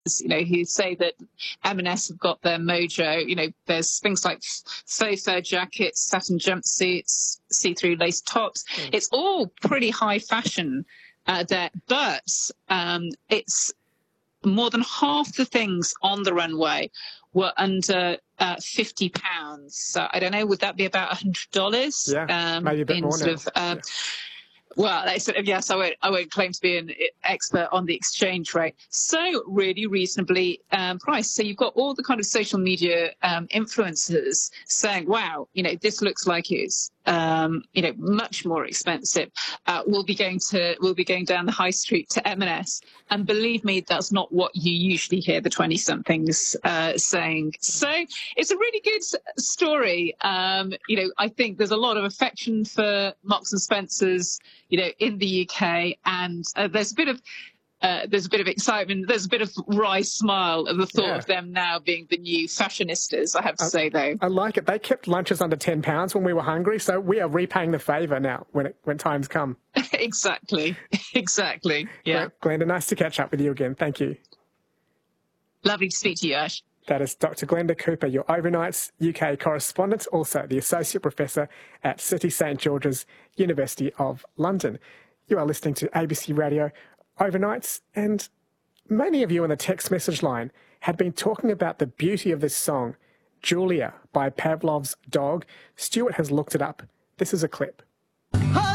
who say that M&S have got their mojo. There's things like faux fur jackets, satin jumpsuits, see-through lace tops. It's all pretty high fashion there, but it's more than half the things on the runway were under £50. So I don't know, would that be about $100? Yeah, maybe a bit more now. Well, yes, I won't claim to be an expert on the exchange rate. So really reasonably priced. So you've got all the kind of social media influencers saying, wow, this looks like it's, much more expensive. We'll be going down the high street to M&S. And believe me, that's not what you usually hear the 20-somethings saying. So it's a really good story. I think there's a lot of affection for Marks and Spencer's, in the UK, and there's a bit of excitement. There's a bit of wry smile at the thought of them now being the new fashionistas, I have to say, though. I like it. They kept lunches under £10 when we were hungry, so we are repaying the favour now when times come. Exactly. Yeah. Right, Glenda, nice to catch up with you again. Thank you. Lovely to speak to you, Ash. That is Dr. Glenda Cooper, your Overnights UK correspondent, also the Associate Professor at City St George's, University of London. You are listening to ABC Radio Overnights, and many of you on the text message line have been talking about the beauty of this song, Julia by Pavlov's Dog. Stuart has looked it up. This is a clip.